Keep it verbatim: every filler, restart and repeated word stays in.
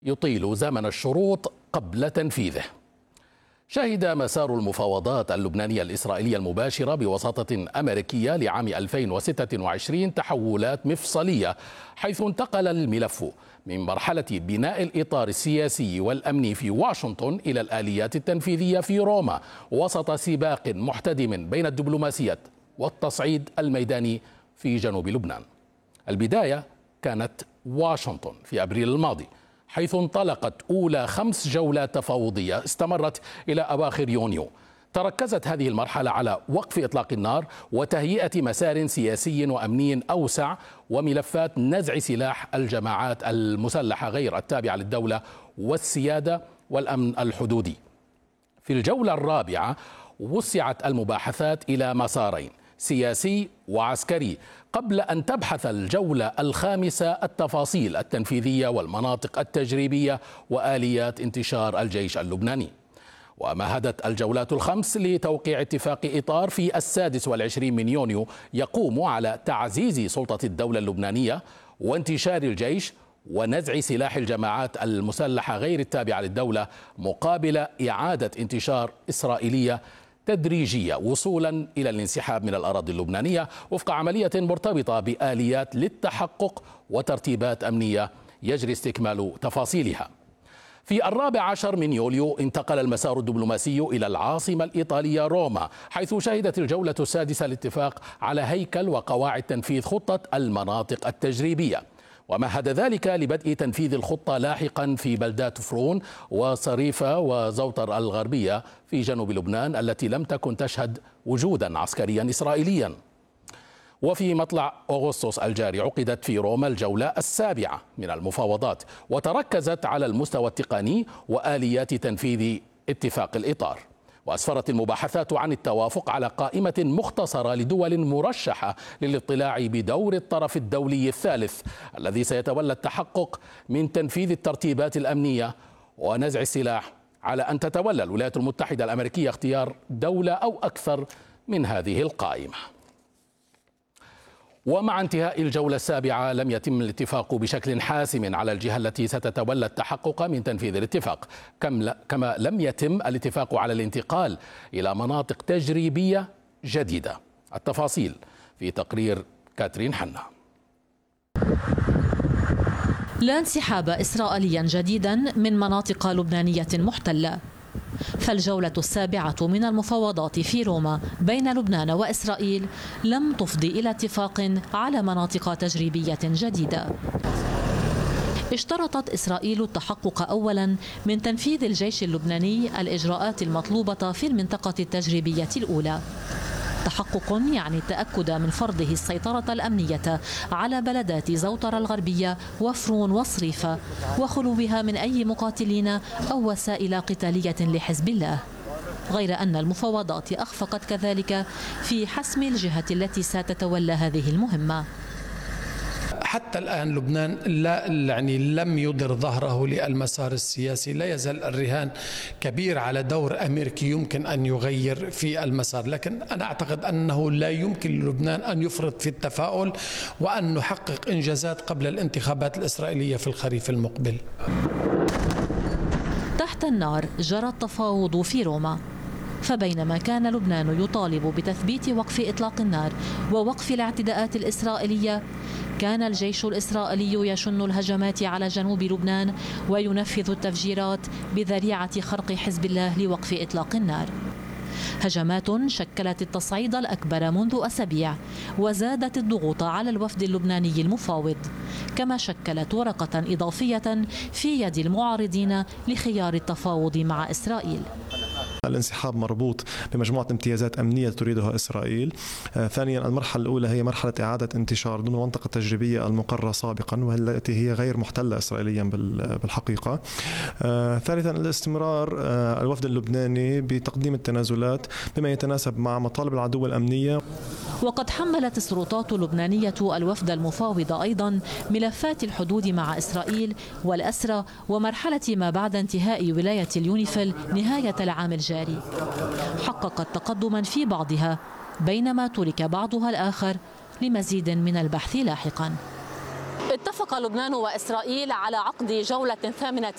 يطيل زمن الشروط قبل تنفيذه. شهد مسار المفاوضات اللبنانية الإسرائيلية المباشرة بوساطة أمريكية لعام ألفين وستة وعشرين تحولات مفصلية، حيث انتقل الملف من مرحلة بناء الإطار السياسي والأمني في واشنطن إلى الآليات التنفيذية في روما، وسط سباق محتدم بين الدبلوماسية والتصعيد الميداني في جنوب لبنان. البداية كانت واشنطن في أبريل الماضي، حيث انطلقت أولى خمس جولات تفاوضية استمرت إلى أواخر يونيو. تركزت هذه المرحلة على وقف إطلاق النار وتهيئة مسار سياسي وأمني أوسع وملفات نزع سلاح الجماعات المسلحة غير التابعة للدولة والسيادة والأمن الحدودي. في الجولة الرابعة وسعت المباحثات إلى مسارين سياسي وعسكري، قبل أن تبحث الجولة الخامسة التفاصيل التنفيذية والمناطق التجريبية وآليات انتشار الجيش اللبناني. ومهدت الجولات الخمس لتوقيع اتفاق إطار في السادس والعشرين من يونيو يقوم على تعزيز سلطة الدولة اللبنانية وانتشار الجيش ونزع سلاح الجماعات المسلحة غير التابعة للدولة، مقابل إعادة انتشار إسرائيلية تدريجية وصولا إلى الانسحاب من الأراضي اللبنانية وفق عملية مرتبطة بآليات للتحقق وترتيبات أمنية يجري استكمال تفاصيلها. في الرابع عشر من يوليو انتقل المسار الدبلوماسي إلى العاصمة الإيطالية روما، حيث شهدت الجولة السادسة الاتفاق على هيكل وقواعد تنفيذ خطة المناطق التجريبية، ومهد ذلك لبدء تنفيذ الخطة لاحقا في بلدات فرون وصريفة وزوطر الغربية في جنوب لبنان التي لم تكن تشهد وجودا عسكريا إسرائيليا. وفي مطلع أغسطس الجاري عقدت في روما الجولة السابعة من المفاوضات، وتركزت على المستوى التقني وآليات تنفيذ اتفاق الإطار. وأسفرت المباحثات عن التوافق على قائمة مختصرة لدول مرشحة للاطلاع بدور الطرف الدولي الثالث الذي سيتولى التحقق من تنفيذ الترتيبات الأمنية ونزع السلاح، على أن تتولى الولايات المتحدة الأمريكية اختيار دولة أو أكثر من هذه القائمة. ومع انتهاء الجولة السابعة لم يتم الاتفاق بشكل حاسم على الجهة التي ستتولى التحقق من تنفيذ الاتفاق، كما لم يتم الاتفاق على الانتقال إلى مناطق تجريبية جديدة. التفاصيل في تقرير كاترين حنا. لا انسحاب إسرائيليا جديدا من مناطق لبنانية محتلة. فالجولة السابعة من المفاوضات في روما بين لبنان وإسرائيل لم تفضي إلى اتفاق على مناطق تجريبية جديدة. اشترطت إسرائيل التحقق أولا من تنفيذ الجيش اللبناني الإجراءات المطلوبة في المنطقة التجريبية الأولى. تحقق يعني التأكد من فرضه السيطرة الأمنية على بلدات زوطر الغربية وفرون وصريفة وخلوها من أي مقاتلين أو وسائل قتالية لحزب الله. غير أن المفاوضات أخفقت كذلك في حسم الجهة التي ستتولى هذه المهمة. حتى الآن لبنان لا يعني لم يضر ظهره للمسار السياسي، لا يزال الرهان كبير على دور أمريكي يمكن أن يغير في المسار، لكن أنا أعتقد أنه لا يمكن للبنان أن يفرط في التفاؤل وأن نحقق إنجازات قبل الانتخابات الإسرائيلية في الخريف المقبل. تحت النار جرى التفاوض في روما، فبينما كان لبنان يطالب بتثبيت وقف إطلاق النار ووقف الاعتداءات الإسرائيلية، كان الجيش الإسرائيلي يشن الهجمات على جنوب لبنان وينفذ التفجيرات بذريعة خرق حزب الله لوقف إطلاق النار. هجمات شكلت التصعيد الأكبر منذ أسابيع وزادت الضغوط على الوفد اللبناني المفاوض، كما شكلت ورقة إضافية في يد المعارضين لخيار التفاوض مع إسرائيل. الانسحاب مربوط بمجموعة امتيازات أمنية تريدها إسرائيل. آه، ثانيا المرحلة الأولى هي مرحلة إعادة انتشار ضمن المنطقة التجريبية المقررة سابقا والتي هي غير محتلة إسرائيليا بالحقيقة. آه، ثالثا الاستمرار آه، الوفد اللبناني بتقديم التنازلات بما يتناسب مع مطالب العدو الأمنية. وقد حملت السلطات اللبنانية الوفد المفاوض أيضا ملفات الحدود مع إسرائيل والأسرى ومرحلة ما بعد انتهاء ولاية اليونيفيل نهاية العام الجاري. حققت تقدما في بعضها بينما ترك بعضها الآخر لمزيد من البحث لاحقا. اتفق لبنان وإسرائيل على عقد جولة ثامنة